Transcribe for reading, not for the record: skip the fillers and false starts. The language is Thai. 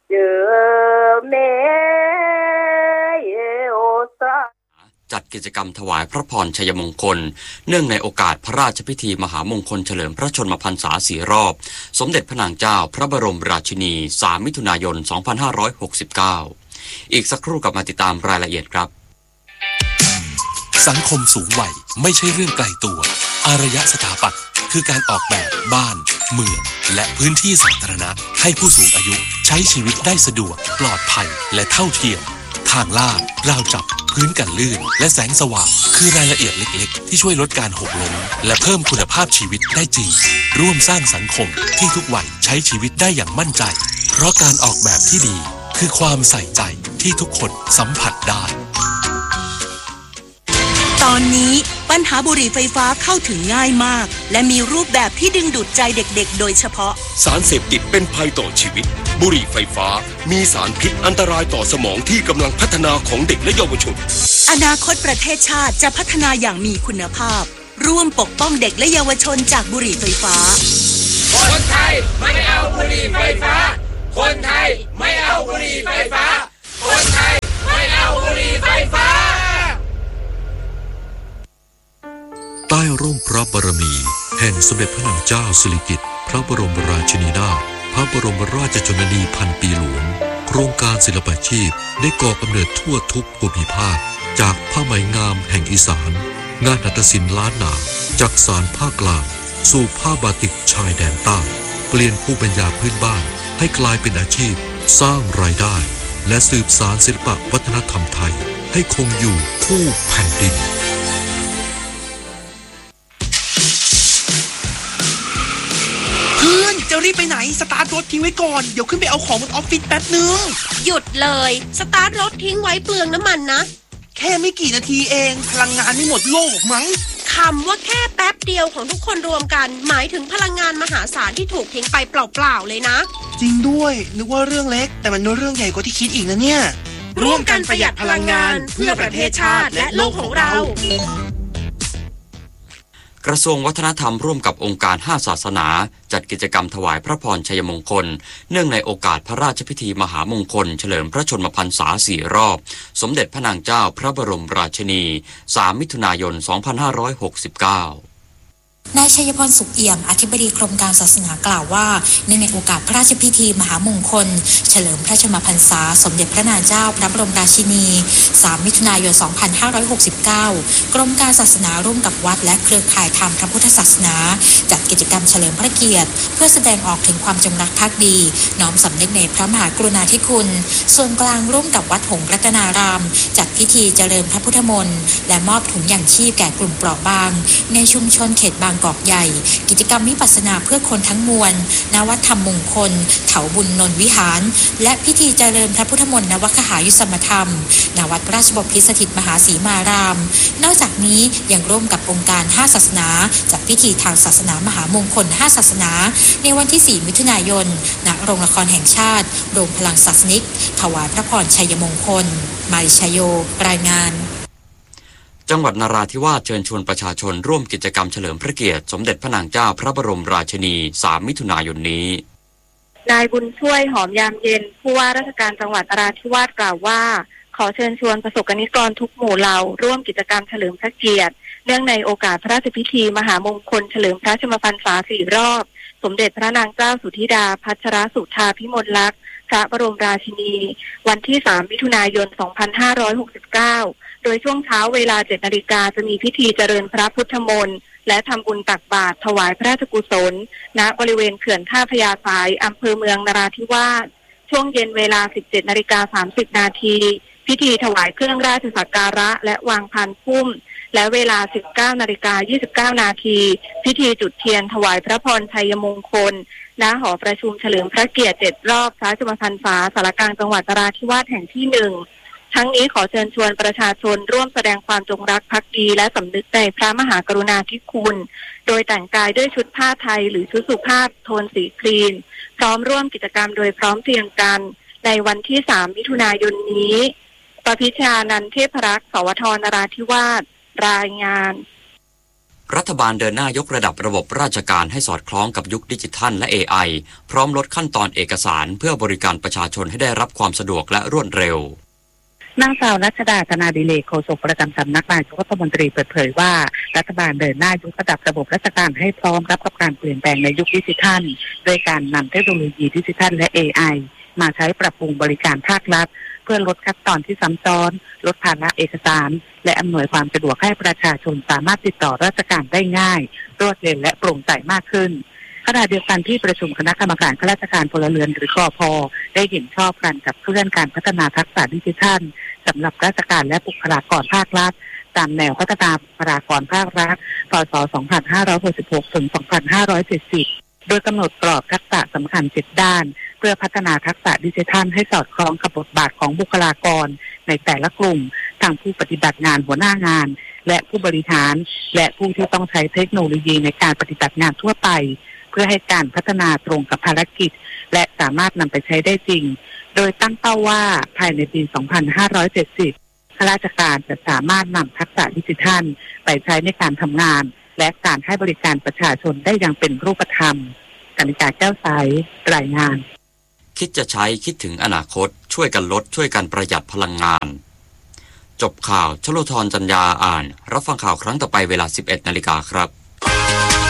เจอแม่โอซาจัดกิจกรรมถวายพระพรชัยมงคลเนื่องในโอกาสพระราชพิธีมหามงคลเฉลิมพระชนมพรรษา4 รอบสมเด็จพระนางเจ้าพระบรมราชินี3 มิถุนายน 2569อีกสักครู่กลับมาติดตามรายละเอียดครับสังคมสูงวัยไม่ใช่เรื่องไกลตัวอารยสถาปัตย์คือการออกแบบบ้านเมืองและพื้นที่สาธารณะให้ผู้สูงอายุใช้ชีวิตได้สะดวกปลอดภัยและเท่าเทียมทางลาดราวจับพื้นกันลื่นและแสงสว่างคือรายละเอียดเล็กๆที่ช่วยลดการหกล้มและเพิ่มคุณภาพชีวิตได้จริงร่วมสร้างสังคมที่ทุกวัยใช้ชีวิตได้อย่างมั่นใจเพราะการออกแบบที่ดีคือความใส่ใจที่ทุกคนสัมผัสได้ตอนนี้ปัญหาบุหรี่ไฟฟ้าเข้าถึงง่ายมากและมีรูปแบบที่ดึงดูดใจเด็กๆโดยเฉพาะสารเสพติดเป็นภัยต่อชีวิตบุหรี่ไฟฟ้ามีสารพิษอันตรายต่อสมองที่กำลังพัฒนาของเด็กและเยาวชนอนาคตประเทศชาติจะพัฒนาอย่างมีคุณภาพร่วมปกป้องเด็กและเยาวชนจากบุหรี่ไฟฟ้าคนไทยไม่เอาบุหรี่ไฟฟ้าคนไทยไม่เอาบุหรี่ไฟฟ้าคนไทยไม่เอาบุหรี่ไฟฟ้าใต้ร่มพระบารมีแห่งสมเด็จพระนางเจ้าสิริกิติ์พระบรมราชินีนาถพระบรมราชชนนีพันปีหลวงโครงการศิลปาชีพได้ก่อกำเนิดทั่วทุกภูมิภาคจากผ้าไหมงามแห่งอีสานงานหัตถศิลป์ล้านนาจากสานภาคกลางสู่ผ้าบาติกชายแดนใต้เปลี่ยนภูมิปัญญาพื้นบ้านให้กลายเป็นอาชีพสร้างรายได้และสืบสานศิลปวัฒนธรรมไทยให้คงอยู่คู่แผ่นดินจะรีบไปไหนสตาร์ทรถทิ้งไว้ก่อนเดี๋ยวขึ้นไปเอาของบนออฟฟิศแป๊บนึงหยุดเลยสตาร์ทรถทิ้งไว้เปลืองน้ำมันนะแค่ไม่กี่นาทีเองพลังงานไม่หมดโลกมั้งคำว่าแค่แป๊บเดียวของทุกคนรวมกันหมายถึงพลังงานมหาศาลที่ถูกทิ้งไปเปล่าๆเลยนะจริงด้วยนึกว่าเรื่องเล็กแต่มันเรื่องใหญ่กว่าที่คิดอีกนะเนี่ยร่วมกันประหยัดพลังงานเพื่อประเทศชาติและโลกของเรากระทรวงวัฒนธรรมร่วมกับองค์การ5ศาสนาจัดกิจกรรมถวายพระพรชัยมงคลเนื่องในโอกาสพระราชพิธีมหามงคลเฉลิมพระชนมพรรษา4 รอบสมเด็จพระนางเจ้าพระบรมราชินี3 มิถุนายน 2569 นายชัยพรสุขเอี่ยมอธิบดีกรมการศาสนากล่าวว่าเนื่องในโอกาสพระราชพิธีมหามงคลเฉลิมพระชนมพรรษาสมเด็จพระนางเจ้าพระบรมราชินี3 มิถุนายน 2569กรมการศาสนาร่วมกับวัดและเครือข่ายธรรมพระพุทธศาสนาจัดกิจกรรมเฉลิมพระเกียรติเพื่อแสดงออกถึงความจงรักภักดีน้อมสำนึกในพระมหากรุณาธิคุณส่วนกลางร่วมกับวัดหงส์รัตนารามจัดพิธีเจริญพระพุทธมนต์และมอบถุงยางชีพแก่กลุ่มเปราะบางในชุมชนเขตบางกอกใหญ่กิจกรรมวิปัสสนาเพื่อคนทั้งมวลณวัดธรรมมงคลเขาบุญนนท์วิหารและพิธีเจริญพระพุทธมนต์ณวัดคหายุสมธรรมณวัดราชบพิตรสถิตมหาสีมารามนอกจากนี้ยังร่วมกับองค์การ5ศาสนาจัดพิธีทางศาสนามหามงคล5ศาสนาในวันที่4 มิถุนายนณโรงละครแห่งชาติโรงพลังศาสนิกถวายพระพรชัยมงคลมาริชโยรายงานจังหวัดนราธิวาสเชิญชวนประชาชนร่วมกิจกรรมเฉลิมพระเกียรติสมเด็จพระนางเจ้าพระบรมราชินี3 มิถุนายนนี้นายบุญช่วยหอมยามเย็นผู้ว่าราชการจังหวัดนราธิวาสกล่าวว่าขอเชิญชวนประสบกนิกรทุกหมู่เหล่าร่วมกิจกรรมเฉลิมพระเกียรติเนื่องในโอกาสพระราชพิธีมหามงคลเฉลิมพระชนมพรรษา4 รอบสมเด็จพระนางเจ้าสุธิดาพัชรสุธาภิมลลักษณ์พระบรมราชินีวันที่3 มิถุนายน 2569โดยช่วงเช้าเวลา 7 นาฬิกาจะมีพิธีเจริญพระพุทธมนต์และทำบุญตักบาตรถวายพระราชกุศลณบริเวณเขื่อนท่าพญาสายอำเภอเมืองนราธิวาสช่วงเย็นเวลา 17:30 นาทีพิธีถวายเครื่องราชสักการะและวางพานพุ่มและเวลา 19:29 นาทีพิธีจุดเทียนถวายพระพรชัยมงคลณหอประชุมเฉลิมพระเกียรติ7 รอบพระชนมพรรษาสารกลางจังหวัดนราธิวาสแห่งที่ 1ทั้งนี้ขอเชิญชวนประชาชนร่วมแสดงความจงรักภักดีและสำนึกในพระมหากรุณาธิคุณโดยแต่งกายด้วยชุดผ้าไทยหรือชุดสุภาพโทนสีครีมพร้อมร่วมกิจกรรมโดยพร้อมเพรียงกันในวันที่3 มิถุนายนนี้ประพิชานันท์เทพรักษ์สวทนราธิวาสรายงานรัฐบาลเดินหน้ายกระดับระบบราชการให้สอดคล้องกับยุคดิจิทัลและ AI พร้อมลดขั้นตอนเอกสารเพื่อบริการประชาชนให้ได้รับความสะดวกและรวดเร็วนางสาวรัชดา ธนาดิเรกโฆษกประจำสำนักนายกรัฐมนตรีเปิดเผยว่ารัฐบาลเดินหน้ายกระดับระบบราชการให้พร้อมรับกับการเปลี่ยนแปลงในยุคดิจิทัลโดยการนำเทคโนโลยีดิจิทัลและ AI มาใช้ปรับปรุงบริการภาครัฐเพื่อลดขั้นตอนที่ซ้ำซ้อนลดภาระเอกสารและอำนวยความสะดวกให้ประชาชนสามารถติดต่อราชการได้ง่ายรวดเร็วและโปร่งใสมากขึ้นขณะเดียวกันที่ประชุมคณะกรรมการข้าราชการพลเรือนหรือกพ.ได้เห็นชอบกันกับเคลื่อนการพัฒนาทักษะดิจิทัลสำหรับราชการและบุคลากรภาครัฐตามแนวพัฒนาบุคลากรภาครัฐพ.ศ. 2566 ถึง 2570 โดยกำหนดกรอบทักษะสำคัญ7ด้านเพื่อพัฒนาทักษะดิจิทัลให้สอดคล้องกับบทบาทของบุคลากรในแต่ละกลุ่มทั้งผู้ปฏิบัติงานหัวหน้างานและผู้บริหารและผู้ที่ต้องใช้เทคโนโลยีในการปฏิบัติงานทั่วไปเพื่อให้การพัฒนาตรงกับภารกิจและสามารถนำไปใช้ได้จริงโดยตั้งเป้าว่าภายในปี 2570 ข้าราชการจะสามารถนำทักษะดิจิทัลไปใช้ในการทำงานและการให้บริการประชาชนได้อย่างเป็นรูปธรรมกนิกาแก้วใสรายงานคิดจะใช้คิดถึงอนาคตช่วยกันลดช่วยกันประหยัดพลังงานจบข่าวชโลธรจัญญาอ่านรับฟังข่าวครั้งต่อไปเวลา 11 นาฬิกาครับ